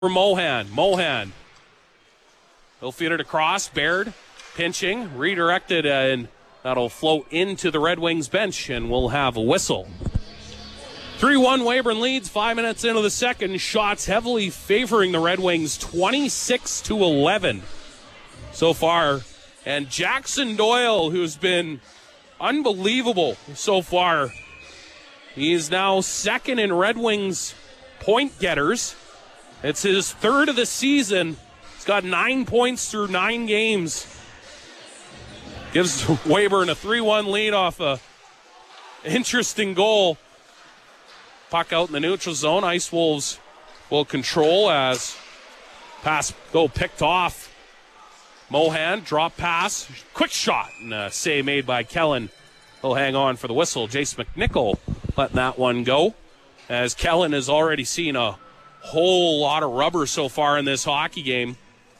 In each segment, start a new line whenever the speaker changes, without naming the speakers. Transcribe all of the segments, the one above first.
for Mohan. He'll feed it across. Baird pinching, redirected, and that'll float into the Red Wings bench, and we'll have a whistle. 3-1 Weyburn leads 5 minutes into the second. Shots heavily favoring the Red Wings, 26-11 so far. And Jackson Doyle, who's been unbelievable so far, he is now second in Red Wings point getters. It's his third of the season. He's got 9 points through 9 games. Gives Weyburn a 3-1 lead off a interesting goal. Puck out in the neutral zone. Ice Wolves will control as pass picked off. Mohan, drop pass, quick shot, and a save made by Kellen. He'll hang on for the whistle. Jace McNichol letting that one go, as Kellen has already seen a whole lot of rubber so far in this hockey game.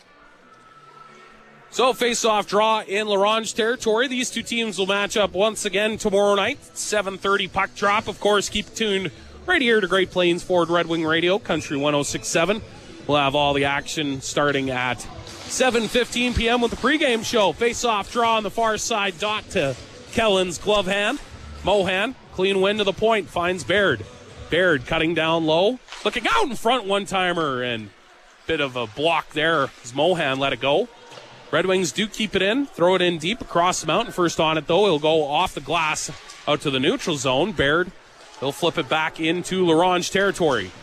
So, face-off draw in LaRange territory. These two teams will match up once again tomorrow night. 7:30 puck drop. Of course, keep tuned right here to Great Plains Ford Red Wing Radio, Country 106.7. We'll have all the action starting at 7:15 p.m. with the pregame show. Face-off draw on the far side. Dot to Kellen's glove hand. Mohan, clean win to the point, finds Baird. Baird cutting down low. Looking out in front, one-timer, and bit of a block there as Mohan let it go. Red Wings do keep it in, throw it in deep across the mountain. First on it, though, he'll go off the glass out to the neutral zone. Baird, he'll flip it back into LaRange territory.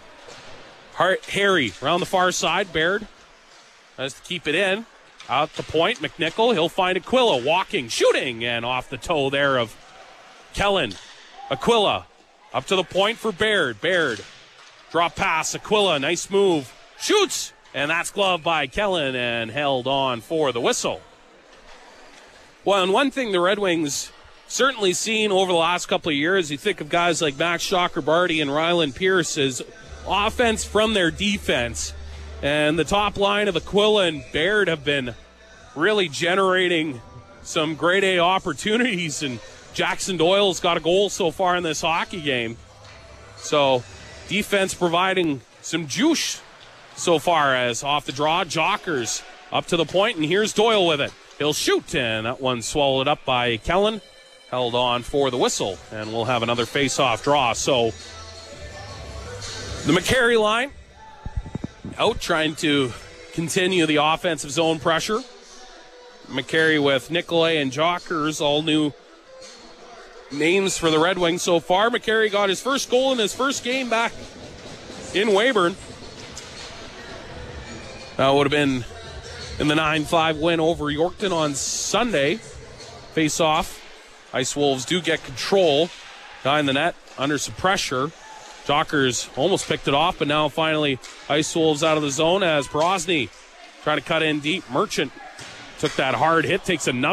Harry around the far side. Baird has to keep it in. Out the point, McNichol, he'll find Aquila walking, shooting, and off the toe there of Kellen. Aquila up to the point for Baird. Baird, drop pass, Aquila, nice move, shoots, and that's gloved by Kellen and held on for the whistle. Well, and one thing the Red Wings certainly seen over the last couple of years, you think of guys like Max Chakrabarty and Ryland Pierce, is offense from their defense. And the top line of Aquila and Baird have been really generating some grade A opportunities, and Jackson Doyle's got a goal so far in this hockey game. So defense providing some juice so far, as off the draw, Jockers up to the point, and here's Doyle with it. He'll shoot, and that one swallowed up by Kellen. Held on for the whistle, and we'll have another face-off draw. So the McCary line out trying to continue the offensive zone pressure. McCary with Nicolay and Jockers, all new names for the Red Wings so far. McCary got his first goal in his first game back in Weyburn. That would have been in the 9-5 win over Yorkton on Sunday. Face-off. Ice Wolves do get control. Behind the net, under some pressure. Jockers almost picked it off, but now finally Ice Wolves out of the zone as Brosny trying to cut in deep. Merchant took that hard hit, takes another